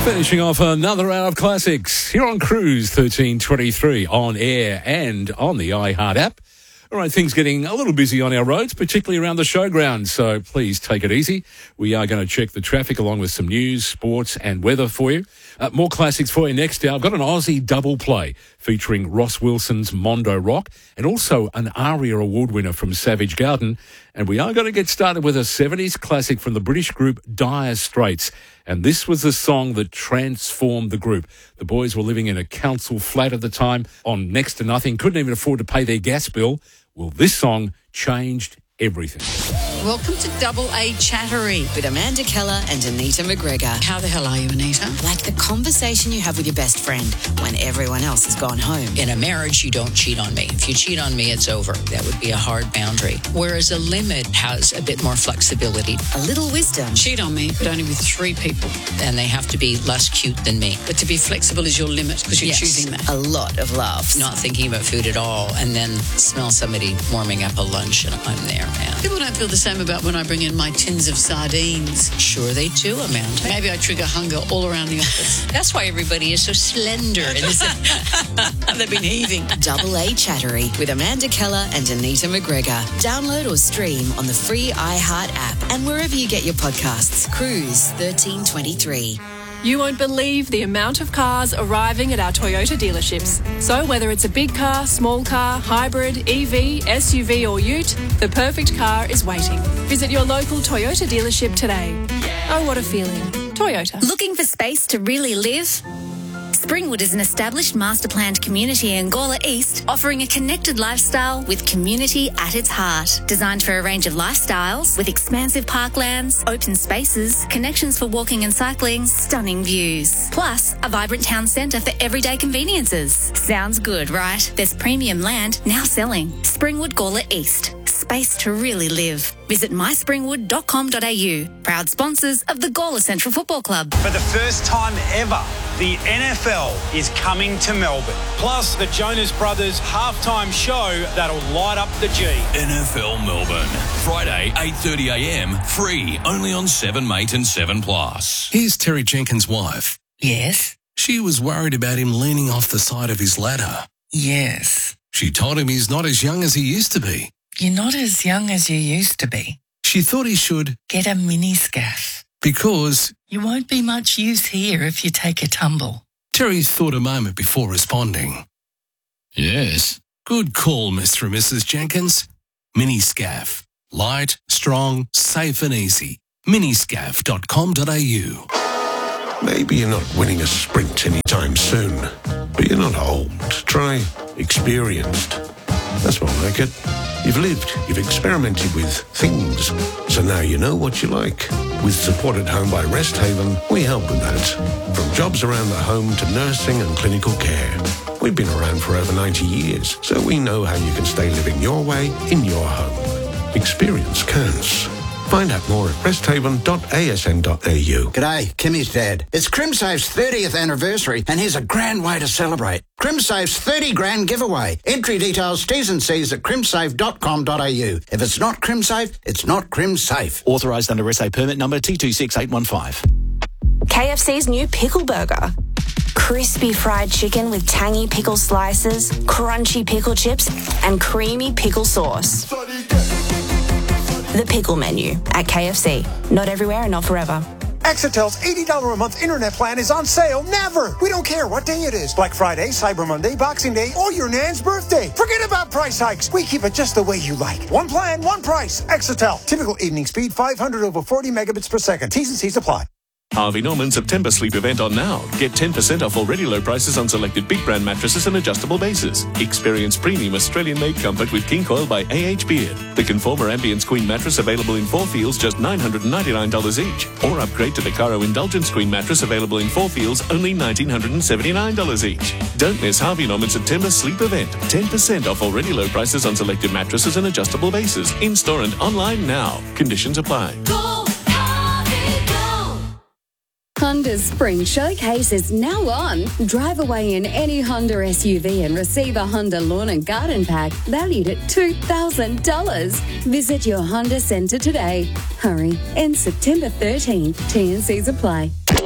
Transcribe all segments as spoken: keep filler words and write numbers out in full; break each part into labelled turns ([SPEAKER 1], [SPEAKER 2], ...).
[SPEAKER 1] Finishing off another hour of classics here on Cruise thirteen twenty-three on air and on the iHeart app. All right, things getting a little busy on our roads, particularly around the showground, so please take it easy. We are going to check the traffic along with some news, sports and weather for you. Uh, more classics for you next hour. I've got an Aussie double play featuring Ross Wilson's Mondo Rock and also an ARIA Award winner from Savage Garden. And we are going to get started with a seventies classic from the British group Dire Straits. And this was the song that transformed the group. The boys were living in a council flat at the time on next to nothing, couldn't even afford to pay their gas bill. Well, this song changed everything.
[SPEAKER 2] Welcome to Double A Chattery
[SPEAKER 3] with Amanda Keller and Anita McGregor.
[SPEAKER 2] How the hell are you, Anita?
[SPEAKER 3] Like the conversation you have with your best friend when everyone else has gone home.
[SPEAKER 2] In a marriage, you don't cheat on me. If you cheat on me, it's over. That would be a hard boundary. Whereas a limit has a bit more flexibility.
[SPEAKER 3] A little wisdom.
[SPEAKER 2] Cheat on me, but only with three people. And they have to be less cute than me. But to be flexible is your limit because you're
[SPEAKER 3] yes,
[SPEAKER 2] choosing that.
[SPEAKER 3] A lot of laughs.
[SPEAKER 2] Not thinking about food at all and then smell somebody warming up a lunch and I'm there, man. People don't feel the same about when I bring in my tins of sardines. Sure they do, Amanda. Maybe I trigger hunger all around the office. That's why everybody is so slender. In this They've been heaving.
[SPEAKER 3] Double A Chattery with Amanda Keller and Anita McGregor. Download or stream on the free iHeart app and wherever you get your podcasts. Cruise thirteen twenty-three.
[SPEAKER 4] You won't believe the amount of cars arriving at our Toyota dealerships. So whether it's a big car, small car, hybrid, E V, S U V or ute, the perfect car is waiting. Visit your local Toyota dealership today. Oh, what a feeling. Toyota.
[SPEAKER 5] Looking for space to really live? Springwood is an established master-planned community in Gawler East, offering a connected lifestyle with community at its heart. Designed for a range of lifestyles, with expansive parklands, open spaces, connections for walking and cycling, stunning views. Plus, a vibrant town centre for everyday conveniences. Sounds good, right? There's premium land now selling. Springwood Gawler East. Space to really live. Visit my springwood dot com dot a u. Proud sponsors of the Gawler Central Football Club.
[SPEAKER 6] For the first time ever, the N F L is coming to Melbourne. Plus, the Jonas Brothers halftime show that'll light up the G.
[SPEAKER 7] N F L Melbourne, Friday, eight thirty a m, free, only on seven mate and seven plus.
[SPEAKER 8] Here's Terry Jenkins' wife.
[SPEAKER 9] Yes?
[SPEAKER 8] She was worried about him leaning off the side of his ladder.
[SPEAKER 9] Yes.
[SPEAKER 8] She told him he's not as young as he used to be.
[SPEAKER 9] You're not as young as you used to be.
[SPEAKER 8] She thought he should
[SPEAKER 9] get a mini scaff.
[SPEAKER 8] Because
[SPEAKER 9] you won't be much use here if you take a tumble.
[SPEAKER 8] Terry thought a moment before responding.
[SPEAKER 7] Yes.
[SPEAKER 8] Good call, Mister and Missus Jenkins. Mini scaff. Light, strong, safe and easy. mini scaff dot com dot a u.
[SPEAKER 10] Maybe you're not winning a sprint anytime soon, but you're not old. Try experienced. That's what I like it. You've lived, you've experimented with things, so now you know what you like. With Support at Home by Rest Haven, we help with that. From jobs around the home to nursing and clinical care. We've been around for over ninety years, so we know how you can stay living your way in your home. Experience counts. Find out more at rest haven dot a s n dot a u.
[SPEAKER 11] G'day, Kimmy's dad. It's CrimSafe's thirtieth anniversary, and here's a grand way to celebrate. CrimSafe's thirty grand giveaway. Entry details, T's and C's at crimsafe dot com dot a u. If it's not CrimSafe, it's not CrimSafe.
[SPEAKER 12] Authorised under S A permit number T two six eight one five.
[SPEAKER 13] K F C's new Pickle Burger. Crispy fried chicken with tangy pickle slices, crunchy pickle chips, and creamy pickle sauce. The pickle menu at K F C. Not everywhere and not forever.
[SPEAKER 14] Exitel's eighty dollars a month internet plan is on sale never. We don't care what day it is. Black Friday, Cyber Monday, Boxing Day, or your nan's birthday. Forget about price hikes. We keep it just the way you like. One plan, one price. Exitel. Typical evening speed, five hundred over forty megabits per second. T's and C's apply.
[SPEAKER 15] Harvey Norman September sleep event on now. Get ten percent off already low prices on selected big brand mattresses and adjustable bases. Experience premium Australian-made comfort with King Coil by A H Beard. The Conformer Ambience Queen mattress available in four feels just nine hundred ninety-nine dollars each. Or upgrade to the Caro Indulgence Queen mattress available in four feels only one thousand nine hundred seventy-nine dollars each. Don't miss Harvey Norman September sleep event. ten percent off already low prices on selected mattresses and adjustable bases. In-store and online now. Conditions apply.
[SPEAKER 16] Honda's Spring Showcase is now on. Drive away in any Honda S U V and receive a Honda Lawn and Garden Pack valued at two thousand dollars. Visit your Honda Centre today. Hurry, ends September thirteenth. T and C's apply.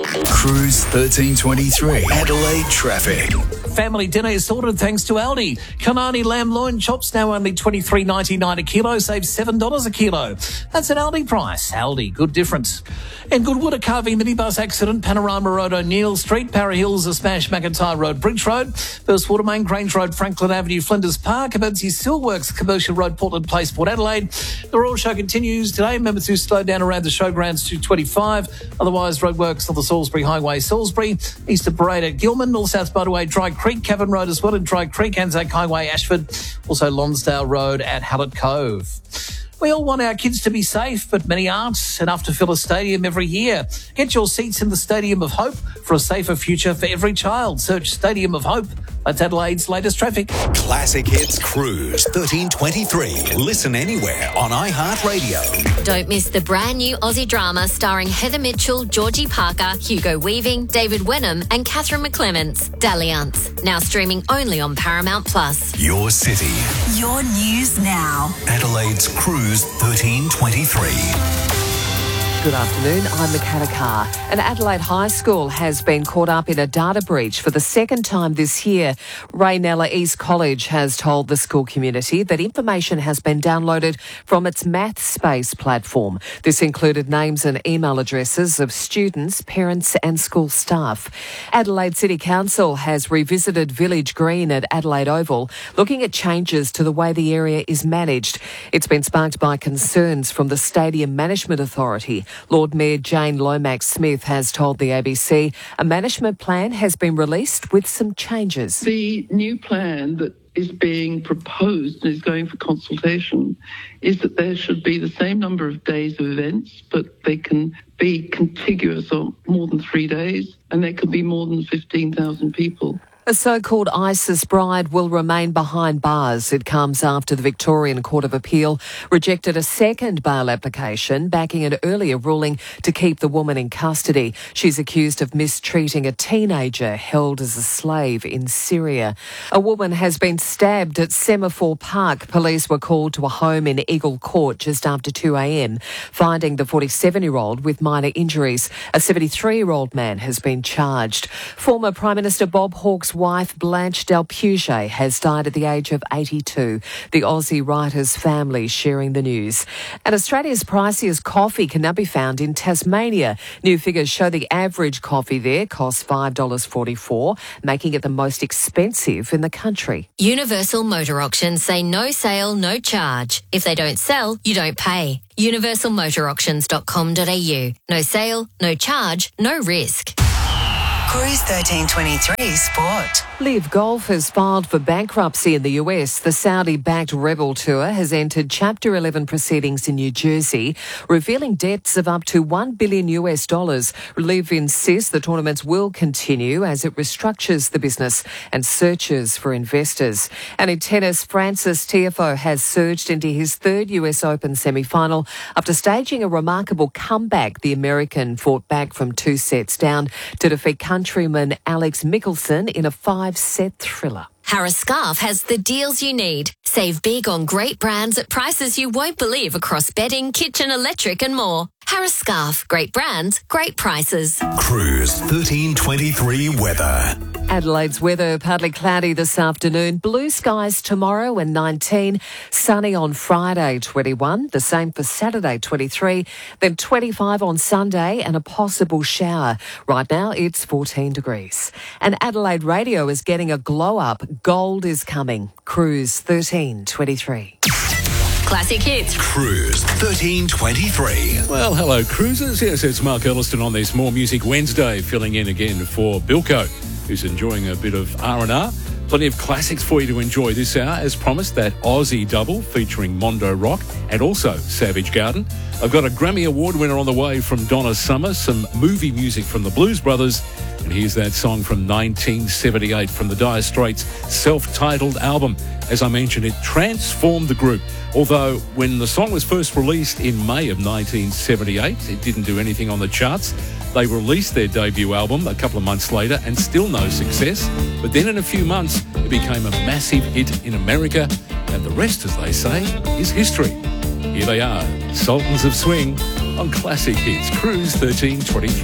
[SPEAKER 17] Cruise thirteen twenty-three. Adelaide traffic.
[SPEAKER 18] Family dinner is sorted thanks to Aldi. Kanani lamb loin chops now only twenty-three ninety-nine a kilo, save seven dollars a kilo. That's an Aldi price. Aldi, good difference. In Goodwood, a Carvey minibus accident, Panorama Road, O'Neill Street, Para Hills, a smash, McIntyre Road, Bridge Road, First Watermain, Grange Road, Franklin Avenue, Flinders Park, Emergency Steelworks, Commercial Road, Portland Place, Port Adelaide. The Royal Show continues today. Remember to slow down around the showgrounds to twenty-five. Otherwise, roadworks on the Salisbury Highway, Salisbury, Easter Parade at Gilman, North South Motorway, Dry Creek, Cavan Road as well in Dry Creek, Anzac Highway, Ashford, also Lonsdale Road at Hallett Cove. We all want our kids to be safe, but many aren't enough to fill a stadium every year. Get your seats in the Stadium of Hope for a safer future for every child. Search Stadium of Hope. That's Adelaide's latest traffic.
[SPEAKER 17] Classic Hits Cruise thirteen twenty-three. Listen anywhere on iHeartRadio.
[SPEAKER 19] Don't miss the brand new Aussie drama starring Heather Mitchell, Georgie Parker, Hugo Weaving, David Wenham and Catherine McClements, Dalliance. Now streaming only on Paramount Plus.
[SPEAKER 17] Your city.
[SPEAKER 20] Your news now.
[SPEAKER 17] Adelaide's Cruise thirteen twenty-three.
[SPEAKER 21] Good afternoon, I'm Makata Carr. An Adelaide High School has been caught up in a data breach for the second time this year. Raynella East College has told the school community that information has been downloaded from its MathSpace platform. This included names and email addresses of students, parents and school staff. Adelaide City Council has revisited Village Green at Adelaide Oval, looking at changes to the way the area is managed. It's been sparked by concerns from the Stadium Management Authority. Lord Mayor Jane Lomax-Smith has told the A B C a management plan has been released with some changes.
[SPEAKER 22] The new plan that is being proposed and is going for consultation is that there should be the same number of days of events, but they can be contiguous or more than three days, and there can be more than fifteen thousand people.
[SPEAKER 21] A so-called ISIS bride will remain behind bars. It comes after the Victorian Court of Appeal rejected a second bail application, backing an earlier ruling to keep the woman in custody. She's accused of mistreating a teenager held as a slave in Syria. A woman has been stabbed at Semaphore Park. Police were called to a home in Eagle Court just after two a.m, finding the forty-seven-year-old with minor injuries. A seventy-three-year-old man has been charged. Former Prime Minister Bob Hawke's wife Blanche Del Puget has died at the age of eighty-two. The Aussie writer's family sharing the news. And Australia's priciest coffee can now be found in Tasmania. New figures show the average coffee there costs five dollars forty-four, making it the most expensive in the country.
[SPEAKER 19] Universal Motor Auctions say no sale, no charge. If they don't sell, you don't pay. universal motor auctions dot com dot a u. No sale, no charge, no risk.
[SPEAKER 20] Cruise thirteen twenty-three Sport.
[SPEAKER 21] Live Golf has filed for bankruptcy in the U S. The Saudi-backed Rebel Tour has entered Chapter eleven proceedings in New Jersey, revealing debts of up to one billion U S dollars. Live insists the tournaments will continue as it restructures the business and searches for investors. And in tennis, Francis Tiafoe has surged into his third U S Open semi-final after staging a remarkable comeback. The American fought back from two sets down to defeat countryman Alex Mickelson in a five-set thriller.
[SPEAKER 19] Harris Scarf has the deals you need. Save big on great brands at prices you won't believe across bedding, kitchen, electric and more. Harris Scarf. Great brands, great prices.
[SPEAKER 17] Cruise thirteen twenty-three weather.
[SPEAKER 21] Adelaide's weather, partly cloudy this afternoon. Blue skies tomorrow and nineteen. Sunny on Friday, twenty-one. The same for Saturday, twenty-three. Then twenty-five on Sunday and a possible shower. Right now, it's fourteen degrees. And Adelaide Radio is getting a glow up. Gold is coming. Cruise thirteen twenty-three.
[SPEAKER 19] Classic Hits.
[SPEAKER 17] Cruise thirteen twenty-three.
[SPEAKER 1] Well, hello, cruisers. Yes, it's Mark Elliston on this More Music Wednesday, filling in again for Bilko, who's enjoying a bit of R and R. Plenty of classics for you to enjoy this hour. As promised, that Aussie double featuring Mondo Rock and also Savage Garden. I've got a Grammy Award winner on the way from Donna Summer, some movie music from the Blues Brothers, and here's that song from nineteen seventy-eight from the Dire Straits' self-titled album. As I mentioned, it transformed the group. Although when the song was first released in May of nineteen seventy-eight, it didn't do anything on the charts. They released their debut album a couple of months later and still no success. But then in a few months, it became a massive hit in America. And the rest, as they say, is history. Here they are, Sultans of Swing on Classic Hits, Cruise thirteen twenty-three.